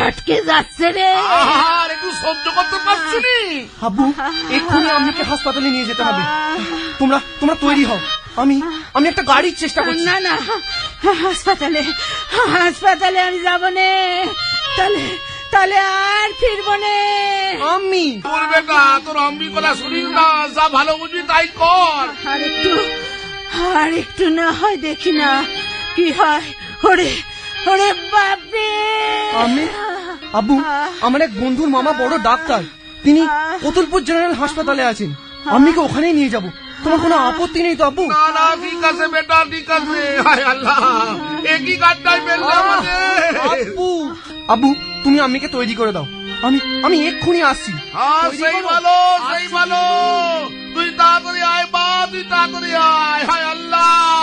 আটকে যাচ্ছে রে। আর একটু সহ্য করতে পারছি নি। আব্বু এক্ষুনি আম্মিকে হাসপাতালে নিয়ে যেতে হবে। তোমরা তৈরি হও, আমি একটা গাড়ির চেষ্টা করছি। না না, হাসপাতালে আমি যাবো নে, তাহলে আর ফিরবো নে। আম্মি তোর বেটা, তোর আম্মি কথা শুনিস না, যা ভালো বুঝবি তাই কর। আর একটু না হয় দেখি না কি হয়। ওরে ওরে বাপরে। আম্মি, আব্বু আমার এক বন্ধুর মামা বড় ডাক্তার, তিনি কতুলপুর জেনারেল হাসপাতালে আছেন। আম্মিকে ওখানেই নিয়ে যাব, তোমার কোনো আপত্তি নেই তো আব্বু? না না, ঠিক আছে বেটা, ঠিক আছে। হায় আল্লাহ, একই গাড়টাই ফেললে আমাদের। আব্বু তুমি আম্মিকে তৈরি করে দাও, আমি এক্ষুনি আসছি। হ্যাঁ সেই ভালো। তুই তাড়াতাড়ি আয় বা, তুই তাড়াতাড়ি আয়। হায় আল্লাহ।